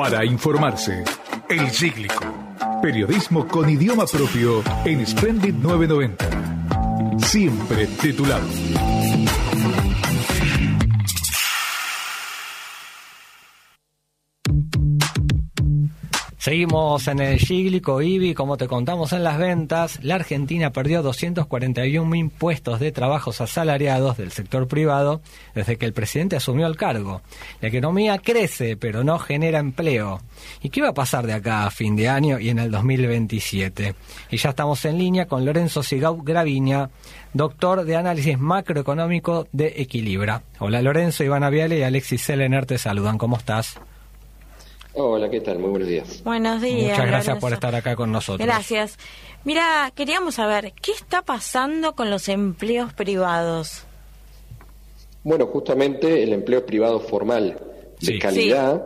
Para informarse, El Cíclico. Periodismo con idioma propio en Splendid 990. Siempre de tu lado. Seguimos en el Cíclico, Ibi. Como te contamos en las ventas, la Argentina perdió 241.000 puestos de trabajos asalariados del sector privado desde que el presidente asumió el cargo. La economía crece, pero no genera empleo. ¿Y qué va a pasar de acá a fin de año y en el 2027? Y ya estamos en línea con Lorenzo Sigau Graviña, doctor de análisis macroeconómico de Equilibra. Hola Lorenzo, Ivana Viale y Alexis Selener te saludan. ¿Cómo estás? Hola, ¿qué tal? Muy buenos días. Buenos días. Muchas gracias por estar acá con nosotros. Gracias. Mira, queríamos saber, ¿qué está pasando con los empleos privados? Bueno, justamente el empleo privado formal de calidad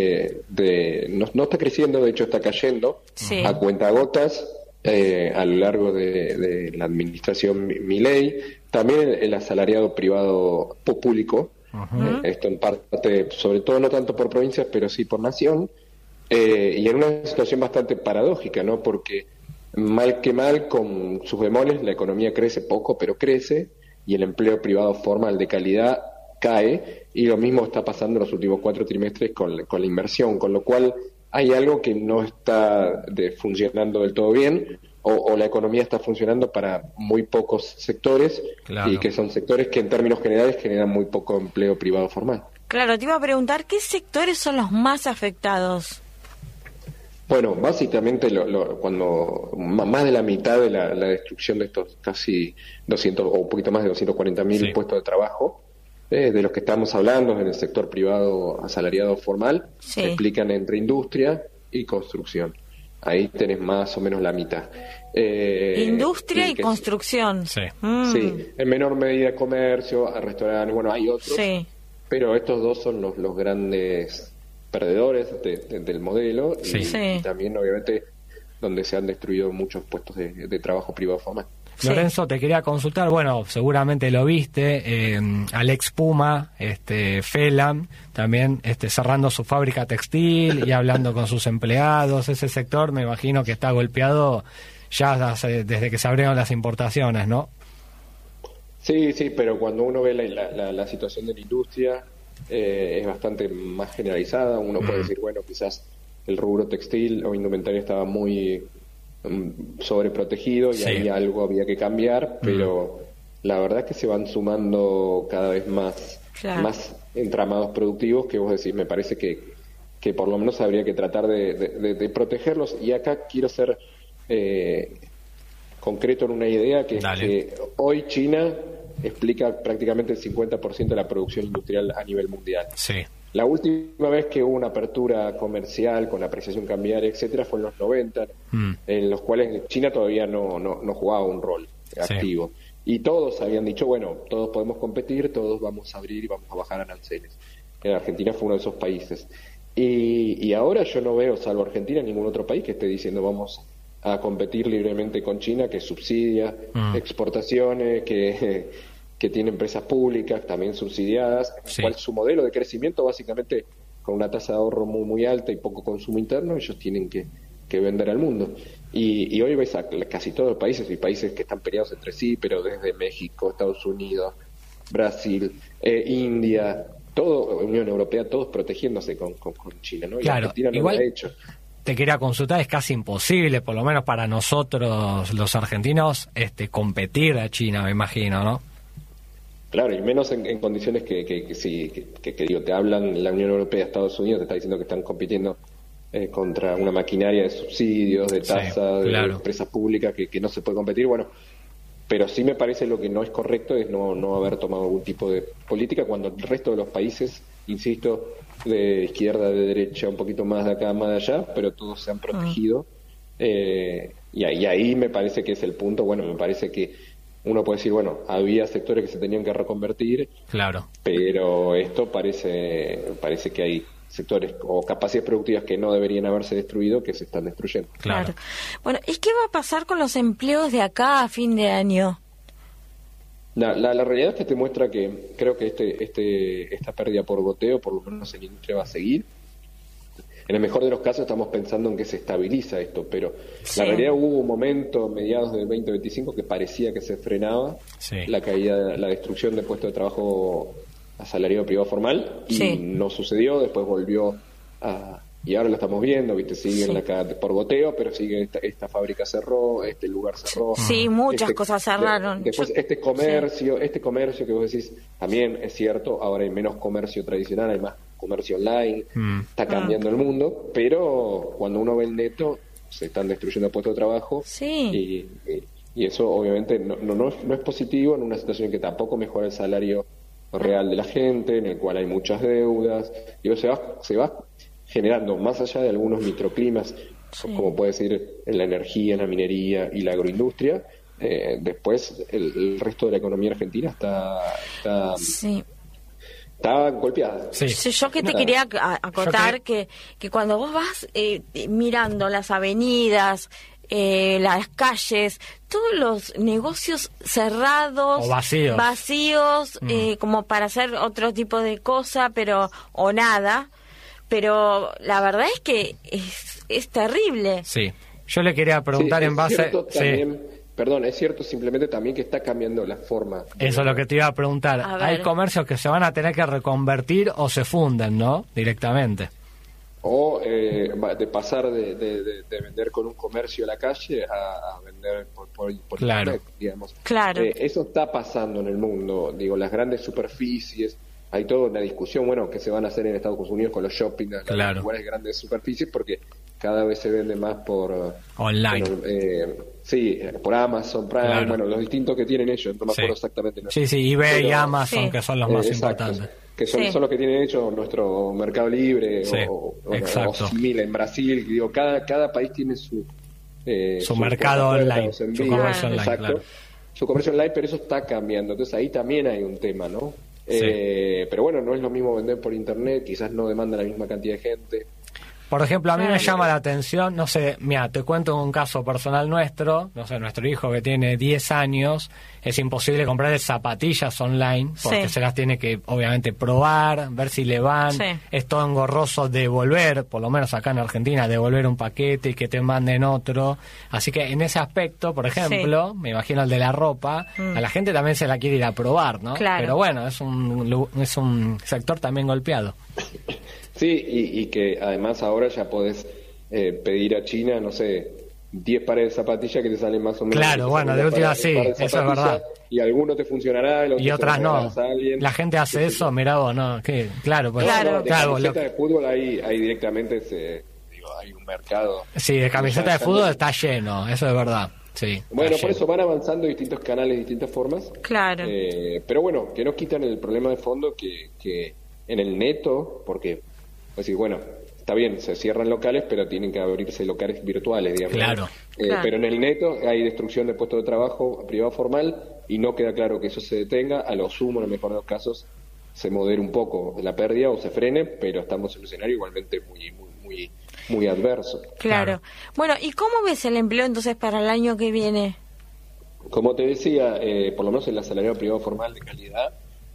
no está creciendo, de hecho está cayendo a cuentagotas a lo largo de la administración Milei. También el asalariado privado público. Esto en parte, sobre todo no tanto por provincias, pero sí por nación, y en una situación bastante paradójica, ¿no? Porque mal que mal, con sus bemoles, la economía crece poco, pero crece, y el empleo privado formal de calidad cae, y lo mismo está pasando en los últimos 4 trimestres con la inversión, con lo cual hay algo que no está funcionando del todo bien, o la economía está funcionando para muy pocos sectores, claro, y que son sectores que en términos generales generan muy poco empleo privado formal. Claro, te iba a preguntar, ¿qué sectores son los más afectados? Bueno, básicamente cuando más de la mitad de la destrucción de estos casi 200 o un poquito más de 240.000 puestos de trabajo, de los que estamos hablando en el sector privado asalariado formal, se explican entre industria y construcción. Ahí tenés más o menos la mitad. Industria y construcción. Sí, en menor medida comercio, restaurantes, bueno, hay otros, pero estos dos son los grandes perdedores del modelo, y también obviamente donde se han destruido muchos puestos de trabajo privado formal. Lorenzo, te quería consultar, bueno, seguramente lo viste, Alex Puma, Felam, también cerrando su fábrica textil y hablando con sus empleados. Ese sector me imagino que está golpeado ya desde que se abrieron las importaciones, ¿no? Sí, pero cuando uno ve la situación de la industria, es bastante más generalizada. Uno puede decir, bueno, quizás el rubro textil o indumentaria estaba muy sobreprotegido y ahí algo había que cambiar, pero la verdad es que se van sumando cada vez más entramados productivos que vos decís, me parece que por lo menos habría que tratar de protegerlos. Y acá quiero ser concreto en una idea que es que hoy China explica prácticamente el 50% de la producción industrial a nivel mundial. La última vez que hubo una apertura comercial con apreciación cambiaria, etcétera, fue en los 90, en los cuales China todavía no jugaba un rol activo. Y todos habían dicho, bueno, todos podemos competir, todos vamos a abrir y vamos a bajar aranceles. Argentina fue uno de esos países. Y ahora yo no veo, salvo Argentina, ningún otro país que esté diciendo vamos a competir libremente con China, que subsidia exportaciones, que tiene empresas públicas también subsidiadas, cual su modelo de crecimiento básicamente con una tasa de ahorro muy muy alta y poco consumo interno, ellos tienen que vender al mundo. Y hoy ves a casi todos los países, y países que están peleados entre sí, pero desde México, Estados Unidos, Brasil, India, todo, Unión Europea, todos protegiéndose con China, ¿no? Y claro, Argentina no igual lo ha hecho. Te quería consultar, es casi imposible, por lo menos para nosotros los argentinos, competir a China, me imagino, ¿no? Claro, y menos en condiciones que digo, te hablan la Unión Europea, Estados Unidos, te está diciendo que están compitiendo contra una maquinaria de subsidios, de tasa, de empresas públicas que no se puede competir. Bueno, pero sí me parece lo que no es correcto es no haber tomado algún tipo de política cuando el resto de los países, insisto, de izquierda, de derecha, un poquito más de acá, más de allá, pero todos se han protegido. Y ahí me parece que es el punto. Bueno, me parece que uno puede decir, bueno, había sectores que se tenían que reconvertir, pero esto parece que hay sectores o capacidades productivas que no deberían haberse destruido, que se están destruyendo. Claro. Bueno, ¿y qué va a pasar con los empleos de acá a fin de año? La realidad es que te muestra que creo que esta pérdida por goteo, por lo menos en la industria, va a seguir. en el mejor de los casos estamos pensando en que se estabiliza esto, pero la realidad hubo un momento, mediados del 2025, que parecía que se frenaba la caída, la destrucción de puestos de trabajo asalariado privado formal, y no sucedió, después volvió a... Y ahora lo estamos viendo, ¿viste? Sigue por goteo, pero sigue esta fábrica cerró, este lugar cerró. Sí, muchas cosas cerraron. Después este comercio que vos decís, también es cierto, ahora hay menos comercio tradicional, hay más comercio online, está cambiando el mundo, pero cuando uno ve el neto, se están destruyendo puestos de trabajo, y eso obviamente no es positivo en una situación en que tampoco mejora el salario real de la gente, en el cual hay muchas deudas, y se va generando, más allá de algunos microclimas, como puede ser en la energía, en la minería y la agroindustria, después el resto de la economía argentina está golpeada. Yo que te quería acotar que cuando vos vas mirando las avenidas, las calles, todos los negocios cerrados o vacíos, como para hacer otro tipo de cosa, o nada. Pero la verdad es que es terrible. Sí, yo le quería preguntar en base... Perdón, es cierto simplemente también que está cambiando la forma. Eso es lo que te iba a preguntar. Hay comercios que se van a tener que reconvertir o se funden, ¿no? Directamente. O de pasar de vender con un comercio a la calle a vender por internet, digamos. Claro. Eso está pasando en el mundo. Digo, las grandes superficies... Hay toda una discusión, que se van a hacer en Estados Unidos con los shopping, los lugares de grandes superficies, porque cada vez se vende más por... online. Por Amazon, Prime, los distintos que tienen ellos, no me acuerdo exactamente. eBay y Amazon, que son los más importantes. Que son los que tienen hecho nuestro Mercado Libre o similar en Brasil. Digo, cada país tiene su mercado online, su comercio online, claro. Su comercio online, pero eso está cambiando. Entonces ahí también hay un tema, ¿no? Pero bueno, no es lo mismo vender por internet, quizás no demanda la misma cantidad de gente. Por ejemplo, a mí me llama la atención, no sé, mira, te cuento un caso personal nuestro, no sé, nuestro hijo que tiene 10 años, es imposible comprarle zapatillas online, porque se las tiene que, obviamente, probar, ver si le van, es todo engorroso devolver, por lo menos acá en Argentina, devolver un paquete y que te manden otro, así que en ese aspecto, por ejemplo, me imagino el de la ropa, a la gente también se la quiere ir a probar, ¿no? Claro. Pero bueno, es un sector también golpeado. Sí, y que además ahora ya podés pedir a China, no sé, 10 pares de zapatillas que te salen más o menos. Claro, bueno, de última sí, eso es verdad. Y alguno te funcionará y otras no. La gente hace eso, mirá vos, ¿no? ¿Qué? Claro, pues. De camiseta de fútbol ahí directamente hay un mercado. Sí, de camiseta de fútbol está lleno, eso es verdad. Sí, bueno, por eso van avanzando distintos canales, distintas formas. Claro. Pero bueno, que no quitan el problema de fondo que en el neto, porque... Es decir, bueno, está bien, se cierran locales, pero tienen que abrirse locales virtuales, digamos. Claro. Pero en el neto hay destrucción de puestos de trabajo privado formal y no queda claro que eso se detenga. A lo sumo, en el mejor de los casos, se modere un poco la pérdida o se frene, pero estamos en un escenario igualmente muy adverso. Claro. Bueno, ¿y cómo ves el empleo entonces para el año que viene? Como te decía, por lo menos el asalariado privado formal de calidad,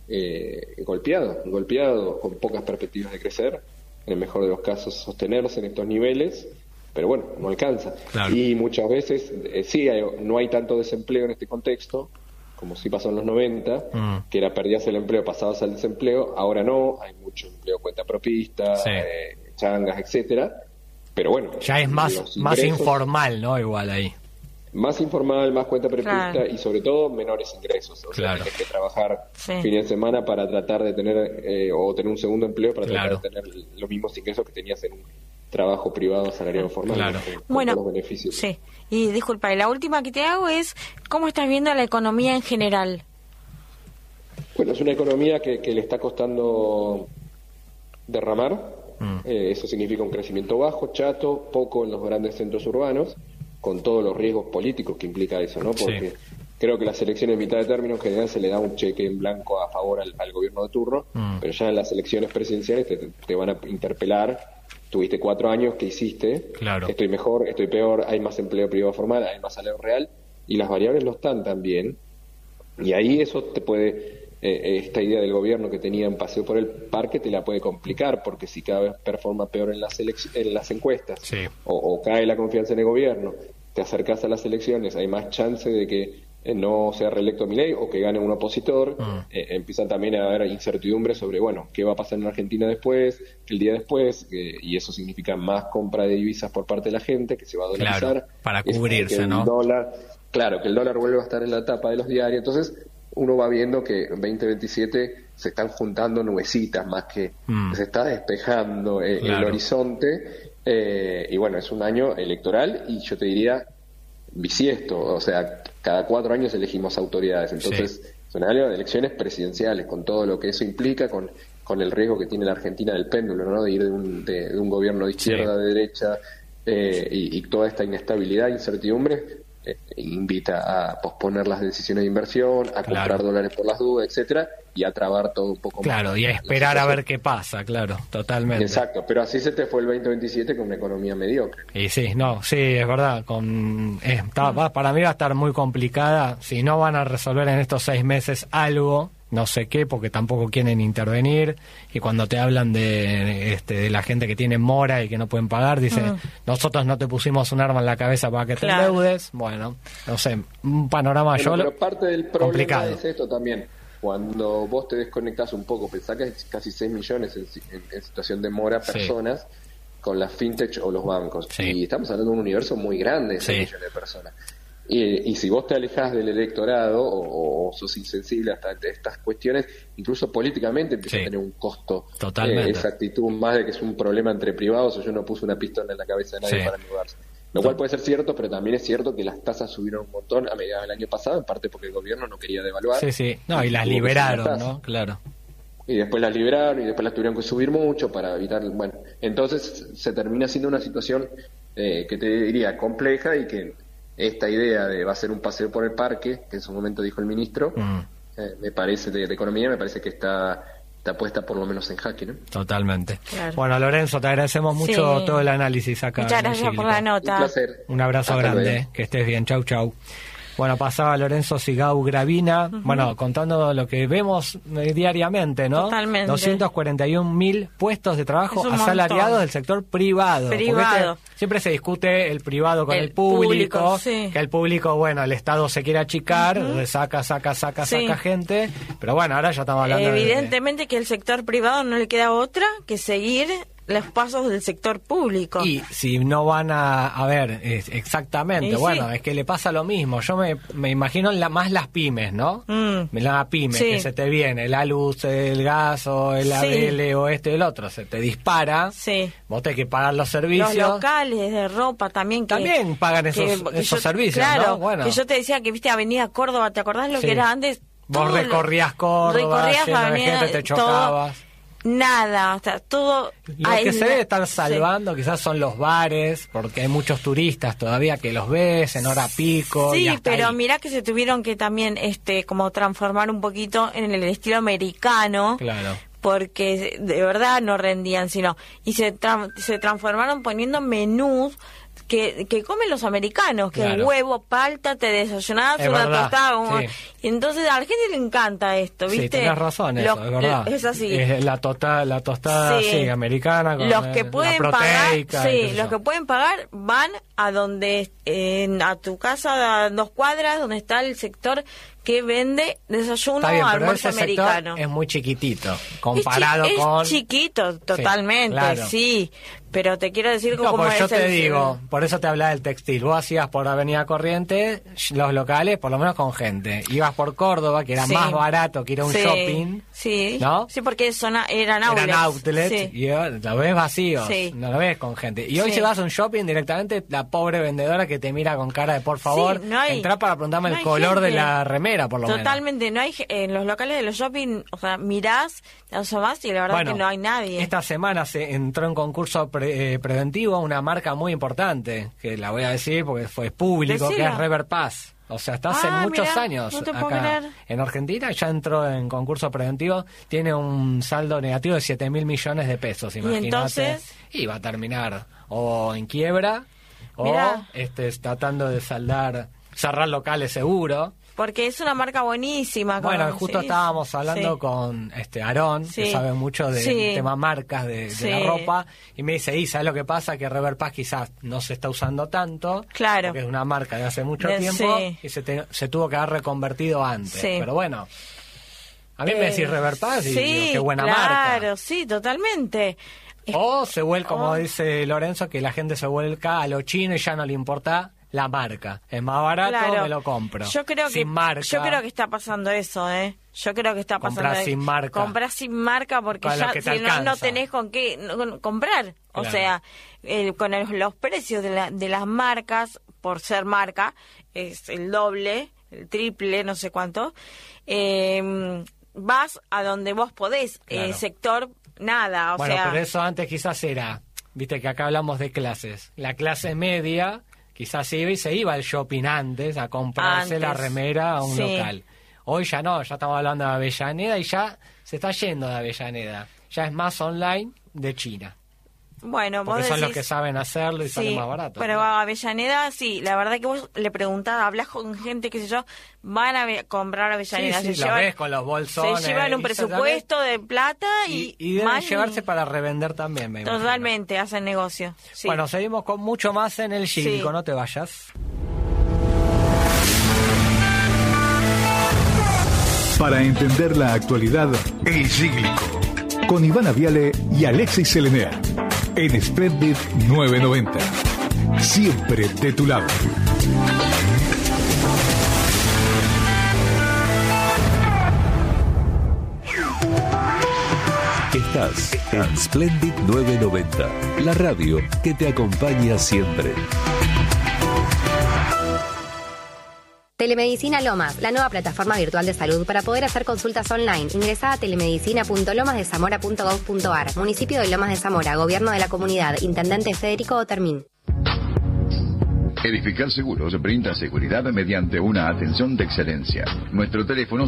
golpeado, con pocas perspectivas de crecer. En el mejor de los casos sostenerse en estos niveles, pero bueno, no alcanza. Claro. Y muchas veces, no hay tanto desempleo en este contexto, como sí pasó en los 90, que era perdías el empleo, pasabas al desempleo, ahora no, hay mucho empleo cuenta propista, changas, etcétera, pero bueno. Ya es más informal, ¿no? Igual ahí. Más informal, más cuenta prevista y sobre todo menores ingresos. O sea, tienes que trabajar fines de semana para tratar de tener, o tener un segundo empleo para tratar de tener los mismos ingresos que tenías en un trabajo privado asalariado formal. Con los beneficios. Sí. Y disculpa, la última que te hago es, ¿cómo estás viendo la economía en general? Bueno, es una economía que le está costando derramar. Eso significa un crecimiento bajo, chato, poco en los grandes centros urbanos, con todos los riesgos políticos que implica eso, ¿no? Porque creo que las elecciones de mitad de término en general se le da un cheque en blanco a favor al gobierno de turno, pero ya en las elecciones presidenciales te van a interpelar. Tuviste 4 años, ¿qué hiciste? Estoy mejor, estoy peor, hay más empleo privado formal, hay más salario real, y las variables no están tan bien, y ahí eso te puede esta idea del gobierno que tenía un paseo por el parque te la puede complicar, porque si cada vez performa peor en las encuestas, o cae la confianza en el gobierno, te acercás a las elecciones, hay más chance de que no sea reelecto Milei o que gane un opositor. Empiezan también a haber incertidumbre sobre, bueno, qué va a pasar en Argentina después, el día después, y eso significa más compra de divisas por parte de la gente, que se va a dolarizar. Claro, para cubrirse, ¿no? Que el dólar vuelva a estar en la tapa de los diarios. Entonces, uno va viendo que en 2027 se están juntando nubecitas más que se está despejando el horizonte, y bueno, es un año electoral y yo te diría bisiesto, o sea, cada 4 años elegimos autoridades, entonces es un año de elecciones presidenciales, con todo lo que eso implica, con el riesgo que tiene la Argentina del péndulo, ¿no? De ir de un gobierno de izquierda, de derecha, y toda esta inestabilidad, incertidumbre, invita a posponer las decisiones de inversión, a comprar dólares por las dudas, etcétera, y a trabar todo un poco más. Claro, y a esperar a ver qué pasa, claro, totalmente. Exacto, pero así se te fue el 2027 con una economía mediocre. Y sí, es verdad, para mí va a estar muy complicada, si no van a resolver en estos 6 meses algo, no sé qué, porque tampoco quieren intervenir, y cuando te hablan de la gente que tiene mora y que no pueden pagar, dicen, nosotros no te pusimos un arma en la cabeza para que te endeudes. Bueno, no sé, un panorama pero parte del problema complicado. Es esto también, cuando vos te desconectás un poco, pensá que hay casi 6 millones en situación de mora personas con las fintech o los bancos, y estamos hablando de un universo muy grande de 6 millones de personas. Y si vos te alejás del electorado o sos insensible hasta estas cuestiones, incluso políticamente empieza a tener un costo. Totalmente. Esa actitud más de que es un problema entre privados, o yo no puse una pistola en la cabeza de nadie para mudarse. Lo cual puede ser cierto, pero también es cierto que las tasas subieron un montón a mediados del año pasado, en parte porque el gobierno no quería devaluar. No, y las liberaron, ¿no? Claro. Y después las liberaron y después las tuvieron que subir mucho para evitar... Bueno, entonces se termina siendo una situación que te diría compleja, y que esta idea de va a ser un paseo por el parque, que en su momento dijo el ministro, me parece, de Economía, me parece que está puesta por lo menos en jaque, ¿no? Totalmente. Claro. Bueno, Lorenzo, te agradecemos mucho todo el análisis acá. Muchas gracias por la nota. Un placer. Un abrazo grande, que estés bien. Chau, chau. Bueno, pasaba Lorenzo Sigau Gravina, bueno, contando lo que vemos diariamente, ¿no? Totalmente. 241.000 puestos de trabajo asalariados del sector privado. Siempre se discute el privado con el público, que el público, bueno, el Estado se quiere achicar, saca gente, pero bueno, ahora ya estamos hablando evidentemente que el sector privado no le queda otra que seguir los pasos del sector público. Y si no van a ver exactamente, es que le pasa lo mismo. Yo me imagino más las pymes, ¿no? La pyme que se te viene, la luz, el gas o el ABL o el otro, se te dispara. Vos tenés que pagar los servicios. Los locales de ropa también pagan esos servicios, claro, ¿no? Bueno. Que yo te decía que viste Avenida Córdoba, ¿te acordás lo que era antes? Vos recorrías Córdoba, lleno de gente, te chocabas. Nada, o sea, todo... Lo que se debe estar salvando quizás son los bares, porque hay muchos turistas todavía que los ves en hora pico. Sí, pero mirá que se tuvieron que también como transformar un poquito en el estilo americano. Claro. Porque de verdad no rendían, y se transformaron poniendo menús que comen los americanos, que el huevo, palta, te desayunás una tostada, y entonces a la gente le encanta esto, ¿viste? Sí, tenés razón, eso, es verdad. Es así. Es la tostada americana con los que pueden pagar, los que pueden pagar van a donde a tu casa a 2 cuadras donde está el sector que vende desayuno o almuerzo americano. Es muy chiquitito comparado con... Es chiquito, totalmente, pero te quiero decir cómo es. Yo te digo, por eso te hablaba del textil. Vos hacías por Avenida Corrientes los locales, por lo menos con gente. Ibas por Córdoba, que era más barato que ir a un shopping. ¿No? Sí, porque eran outlets. Y lo ves vacío, no lo ves con gente. Y hoy si vas a un shopping, directamente la pobre vendedora que te mira con cara de por favor, entrá para preguntarme el color de la remera, por lo menos. Totalmente, no hay en los locales de los shopping, o sea, mirás, te asomás y la verdad que no hay nadie. Esta semana se entró en concurso preventivo una marca muy importante, que la voy a decir porque fue público, que es Rever Pass. O sea, está hace muchos años acá en Argentina, ya entró en concurso preventivo, tiene un saldo negativo de 7.000 millones de pesos, imagínate. ¿Y entonces? Y va a terminar o en quiebra o tratando de cerrar locales seguro. porque es una marca buenísima. Bueno, justo estábamos hablando con Aarón, que sabe mucho de temas marcas de la ropa, y me dice, ¿sabes lo que pasa? Que Rever Paz quizás no se está usando tanto, porque es una marca de hace mucho tiempo, y se tuvo que haber reconvertido antes. Pero bueno, a mí me decís Rever Paz y digo, qué buena marca. Claro, sí, totalmente. O se vuelve, como dice Lorenzo, que la gente se vuelca a lo chino y ya no le importa la marca. Es más barato, me lo compro. Yo creo que está pasando eso, Yo creo que está pasando. Comprar sin marca. Comprar sin marca porque ya si no tenés con qué comprar. Claro. O sea, con los precios de las marcas, por ser marca, es el doble, el triple, no sé cuánto. Vas a donde vos podés. Claro. Sector, nada. Bueno, pero eso antes quizás era, viste que acá hablamos de clases. La clase media quizás se iba al shopping antes a comprarse la remera a un local. Hoy ya no, ya estamos hablando de Avellaneda y ya se está yendo de Avellaneda. Ya es más online de China. Bueno, porque son los que saben hacerlo y salen más barato. Pero a Avellaneda, la verdad que vos le preguntás, hablas con gente, qué sé yo, van a comprar Avellaneda. Sí, lo ves con los bolsones. Se llevan un presupuesto de plata y deben llevarse para revender también, me imagino. Totalmente, hacen negocio. Sí. Bueno, seguimos con mucho más en el Cívico, no te vayas. Para entender la actualidad, El Cívico, con Ivana Viale y Alexis Selenea, en Splendid 990. Siempre de tu lado. Estás en Splendid 990, la radio que te acompaña siempre. Telemedicina Lomas, la nueva plataforma virtual de salud para poder hacer consultas online. Ingresá a telemedicina.lomasdezamora.gov.ar. Municipio de Lomas de Zamora, Gobierno de la Comunidad, Intendente Federico Otermín. Edificar Seguros brinda seguridad mediante una atención de excelencia. Nuestro teléfono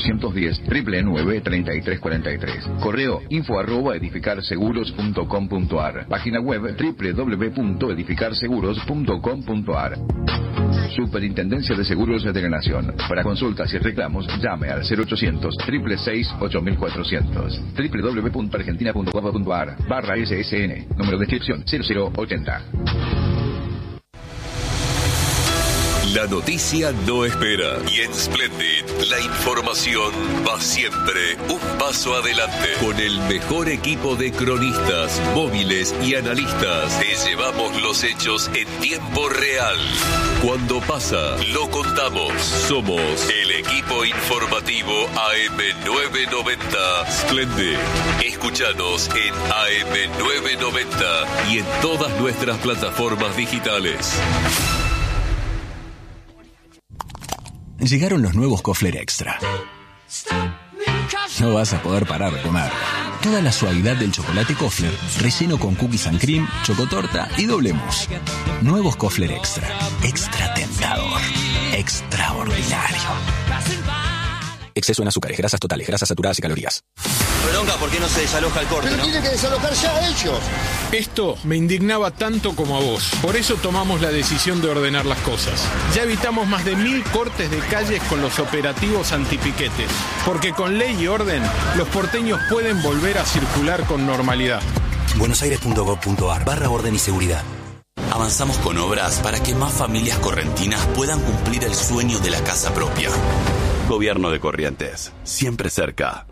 0810-999-3343. Correo info@edificarseguros.com.ar. Página web www.edificarseguros.com.ar. Superintendencia de Seguros de la Nación. Para consultas y reclamos, llame al 0800-666-8400. www.argentina.gov.ar/SSN. Número de inscripción 0080. La noticia no espera y en Splendid la información va siempre un paso adelante. Con el mejor equipo de cronistas, móviles y analistas, te llevamos los hechos en tiempo real. Cuando pasa, lo contamos. Somos el equipo informativo AM990 Splendid. Escúchanos en AM990 y en todas nuestras plataformas digitales. Llegaron los nuevos Kofler Extra. No vas a poder parar de comer. Toda la suavidad del chocolate Kofler, relleno con cookies and cream, chocotorta y doble mousse. Nuevos Kofler Extra. Extra tentador. Extraordinario. Exceso en azúcares, grasas totales, grasas saturadas y calorías. Bronca, ¿por qué no se desaloja el corte? Pero tiene que desalojar ya ellos. Esto me indignaba tanto como a vos. Por eso tomamos la decisión de ordenar las cosas. Ya evitamos más de 1000 cortes de calles con los operativos antipiquetes. Porque con ley y orden, los porteños pueden volver a circular con normalidad. buenosaires.gov.ar/orden y seguridad. Avanzamos con obras para que más familias correntinas puedan cumplir el sueño de la casa propia. Gobierno de Corrientes, siempre cerca.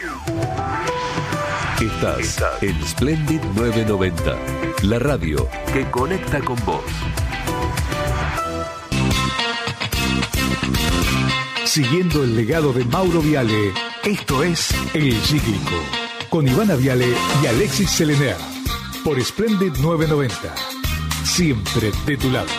Estás en Splendid 990, la radio que conecta con vos. Siguiendo el legado de Mauro Viale, esto es El Cívico, con Ivana Viale y Alexis Selenea, por Splendid 990. Siempre de tu lado.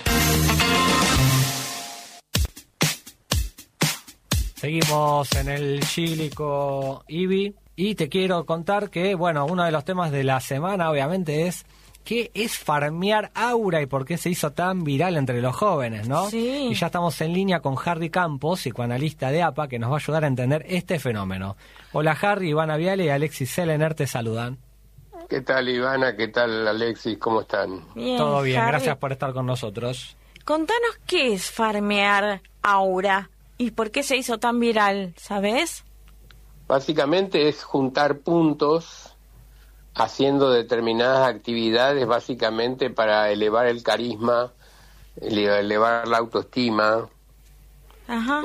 Seguimos en el Cívico IBI y te quiero contar que, bueno, uno de los temas de la semana obviamente es qué es farmear aura y por qué se hizo tan viral entre los jóvenes, ¿no? Sí. Y ya estamos en línea con Harry Campos, psicoanalista de APA, que nos va a ayudar a entender este fenómeno. Hola Harry, Ivana Viale y Alexis Selener te saludan. ¿Qué tal Ivana? ¿Qué tal Alexis? ¿Cómo están? Bien, todo bien, Harry. Gracias por estar con nosotros. Contanos qué es farmear aura. ¿Y por qué se hizo tan viral, sabes? Básicamente es juntar puntos haciendo determinadas actividades, básicamente para elevar el carisma, elevar la autoestima. Ajá.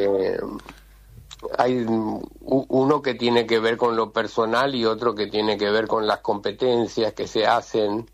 Hay uno que tiene que ver con lo personal y otro que tiene que ver con las competencias que se hacen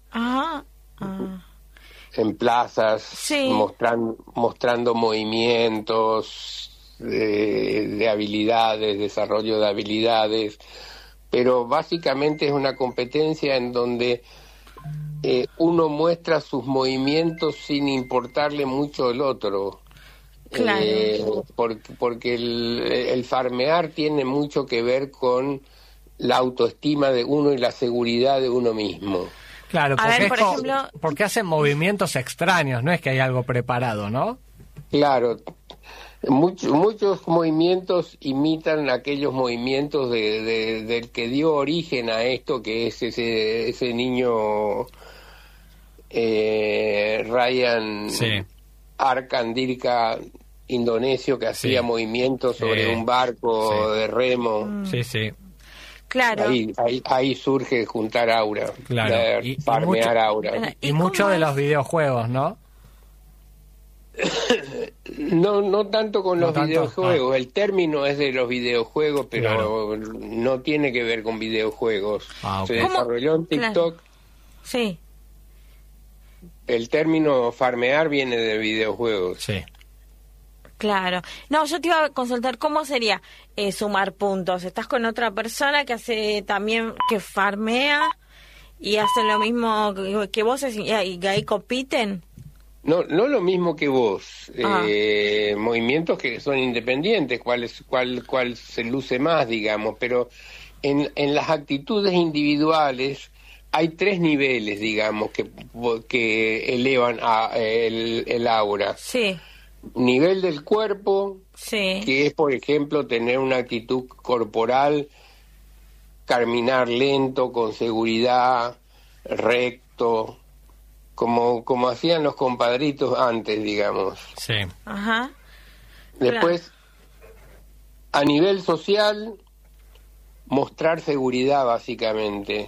en plazas, sí, mostrando movimientos de habilidades, desarrollo de habilidades, pero básicamente es una competencia en donde uno muestra sus movimientos sin importarle mucho el otro. Claro. Porque el farmear tiene mucho que ver con la autoestima de uno y la seguridad de uno mismo. Claro, porque hacen movimientos extraños, no es que hay algo preparado, ¿no? Claro, muchos movimientos imitan aquellos movimientos del que dio origen a esto, que es ese niño Ryan Arkandirka, indonesio, que hacía movimientos sobre un barco de remo. Sí. Claro. Ahí surge juntar aura, farmear aura. Y mucho de los videojuegos, ¿no? No tanto con los videojuegos. El término es de los videojuegos, pero no tiene que ver con videojuegos. Se desarrolló en TikTok. Sí. El término farmear viene de videojuegos. Sí. Claro. No, yo te iba a consultar cómo sería sumar puntos. Estás con otra persona que hace también, que farmea y hace lo mismo que vos y ahí compiten. No lo mismo que vos. Movimientos que son independientes, cuál se luce más, digamos, pero en las actitudes individuales hay 3 niveles, digamos, que elevan el aura. Sí. Nivel del cuerpo, sí, que es, por ejemplo, tener una actitud corporal, caminar lento, con seguridad, recto, como hacían los compadritos antes, digamos. Sí. Ajá. Después, a nivel social, mostrar seguridad, básicamente.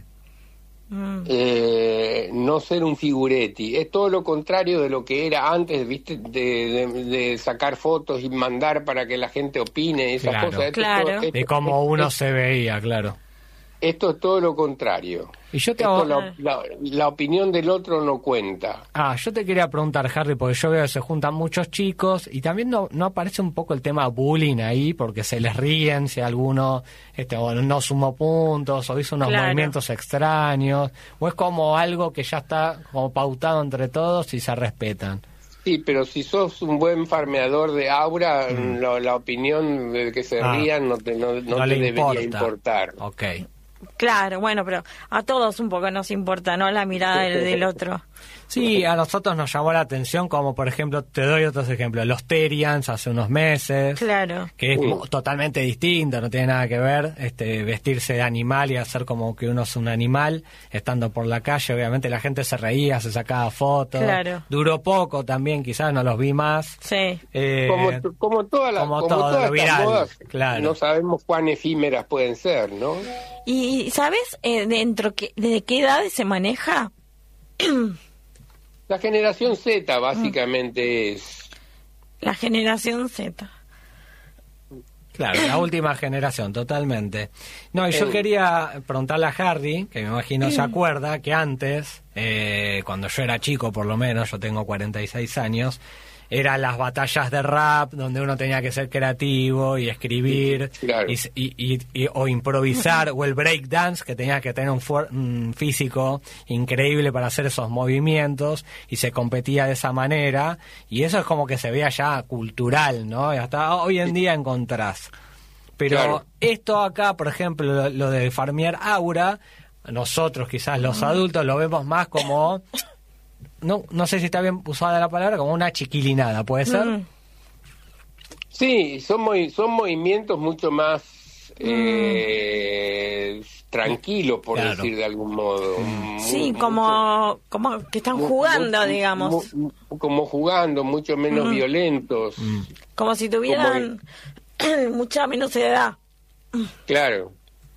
No ser un figuretti, es todo lo contrario de lo que era antes, viste, de sacar fotos y mandar para que la gente opine, esas cosas. De cómo uno se veía, claro. Esto es todo lo contrario. Y yo la opinión del otro no cuenta. Yo te quería preguntar, Harry, porque yo veo que se juntan muchos chicos y también no aparece un poco el tema bullying ahí, porque se les ríen si alguno no sumó puntos o hizo unos movimientos extraños, o es como algo que ya está como pautado entre todos y se respetan. Sí, pero si sos un buen farmeador de aura, la opinión de que se rían no te debería importar. Okay. Claro, bueno, pero a todos un poco nos importa, ¿no? La mirada del otro. Sí, a nosotros nos llamó la atención, como por ejemplo, te doy otros ejemplos, los Terians hace unos meses, claro, que es totalmente distinto, no tiene nada que ver, vestirse de animal y hacer como que uno es un animal, estando por la calle, obviamente la gente se reía, se sacaba fotos, claro, duró poco también, quizás no los vi más. Sí. Como todas las modas, claro, no sabemos cuán efímeras pueden ser, ¿no? ¿Y sabes de qué edad se maneja? La generación Z básicamente es... La generación Z. Claro, la última generación, totalmente. No, y yo quería preguntarle a Harry, que me imagino se acuerda, que antes, cuando yo era chico por lo menos, yo tengo 46 años, eran las batallas de rap donde uno tenía que ser creativo y escribir, claro, o improvisar, o el breakdance, que tenía que tener un físico increíble para hacer esos movimientos, y se competía de esa manera, y eso es como que se veía ya cultural, ¿no? Y hasta hoy en día encontrás. Pero esto acá, por ejemplo, lo de farmear aura, nosotros quizás los adultos lo vemos más como... No sé si está bien usada la palabra, como una chiquilinada, ¿puede ser? Sí, son movimientos mucho más tranquilos, por decir de algún modo. Sí, como que están jugando, digamos. Como jugando, mucho menos violentos. Como si tuvieran mucha menos edad. Claro.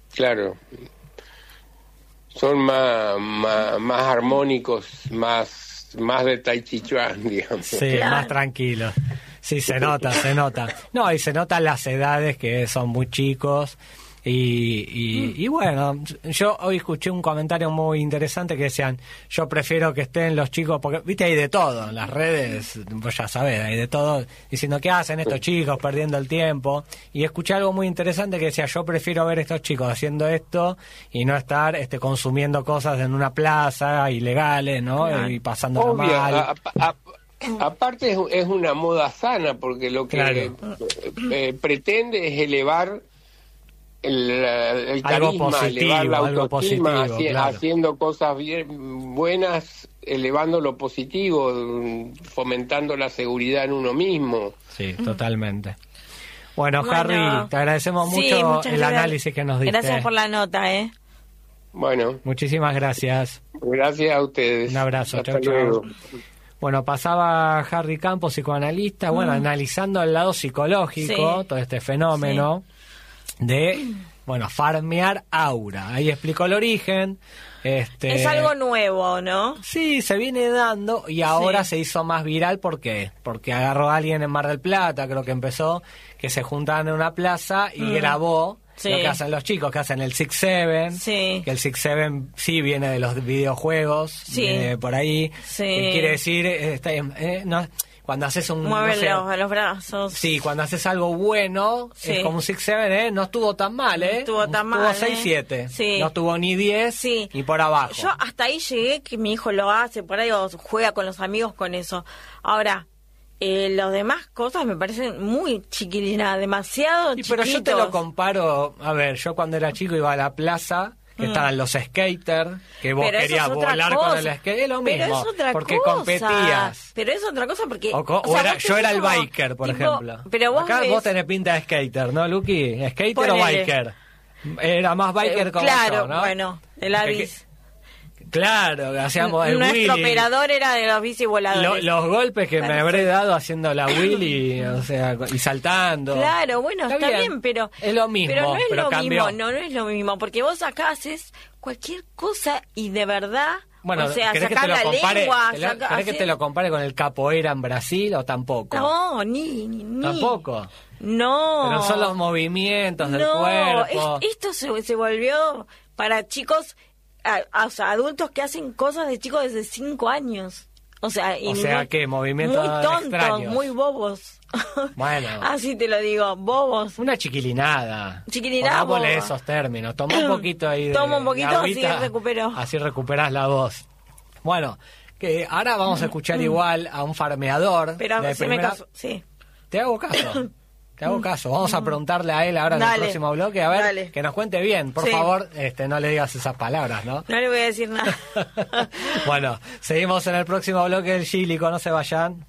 Son más armónicos, más de Tai Chi Chuan, digamos. Sí, claro. Más tranquilos. Sí, se nota. No, y se notan las edades que son muy chicos. Y bueno, yo hoy escuché un comentario muy interesante que decían, yo prefiero que estén los chicos, porque viste, hay de todo en las redes, vos ya sabés, hay de todo, diciendo qué hacen estos chicos perdiendo el tiempo, y escuché algo muy interesante que decía, yo prefiero ver a estos chicos haciendo esto y no estar consumiendo cosas en una plaza ilegales, ¿no? Claro. Y pasándolo mal. Aparte es una moda sana, porque lo que pretende es elevar el carisma, positivo, elevar la autoestima, haciendo cosas bien buenas, elevando lo positivo, fomentando la seguridad en uno mismo. Sí, totalmente. Bueno, Harry, te agradecemos mucho el análisis que nos diste. Gracias por la nota, Bueno. Muchísimas gracias. Gracias a ustedes. Un abrazo. Hasta luego. Bueno, pasaba Harry Campos, psicoanalista, analizando el lado psicológico, todo este fenómeno de, farmear aura. Ahí explicó el origen. Es algo nuevo, ¿no? Sí, se viene dando y ahora se hizo más viral. ¿Por qué? Porque agarró a alguien en Mar del Plata, creo que empezó, que se juntaban en una plaza y grabó lo que hacen los chicos, que hacen el 6-7, que el 6-7 sí viene de los videojuegos, viene por ahí, que quiere decir, cuando haces un... Mueve los brazos. Sí, cuando haces algo bueno, es como un 6-7, no estuvo tan mal, No estuvo tan mal. Estuvo 6-7, no estuvo ni 10, ni por abajo. Yo hasta ahí llegué, que mi hijo lo hace, por ahí juega con los amigos con eso. Ahora, las demás cosas me parecen muy chiquilinas, demasiado chiquitos. Pero yo te lo comparo, a ver, yo cuando era chico iba a la plaza, que estaban los skaters, que vos querías volar con el skate, es lo mismo, pero es otra porque cosa. Competías. Pero es otra cosa porque... yo era el biker, por ejemplo. Pero vos tenés pinta de skater, ¿no, Luqui? ¿Skater o biker? Era más biker como yo, ¿no? Bueno, de la bici. Claro, hacíamos el Nuestro wheelie. operador era de los bici voladores. Los golpes que me habré dado haciendo la wheelie, y saltando. Claro, bueno, está bien, pero... Es lo mismo, pero no es lo cambió. mismo, no es lo mismo, porque vos acá haces cualquier cosa y de verdad... Bueno, o sea, ¿querés sacar la lengua... ¿Querés que te lo compare con el capoeira en Brasil o tampoco? No, ni. ¿Tampoco? No. Pero son los movimientos del cuerpo. Esto se volvió para chicos... O sea, adultos que hacen cosas de chicos desde 5 años. O sea, ¿qué? Movimientos muy tontos, extraños. Muy bobos. Bueno. Así te lo digo, bobos. Una chiquilinada. Pongámosle esos términos. Toma un poquito ahí de... Toma un poquito, agüita, así recupero. Así recuperás la voz. Bueno, que ahora vamos a escuchar igual a un farmeador. Pero de primera... Te hago caso. Vamos a preguntarle a él ahora en el próximo bloque, a ver, que nos cuente bien. Por favor, no le digas esas palabras, ¿no? No le voy a decir nada. Bueno, seguimos en el próximo bloque del Gílico, no se vayan.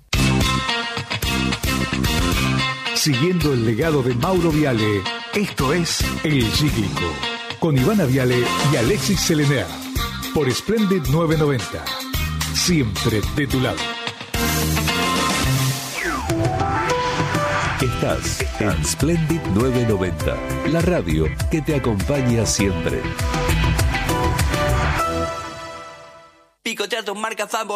Siguiendo el legado de Mauro Viale, esto es El Gílico, con Ivana Viale y Alexis Selener, por Splendid 990. Siempre de tu lado. Estás en Splendid 990, la radio que te acompaña siempre. Picotea tus marcas favoritas.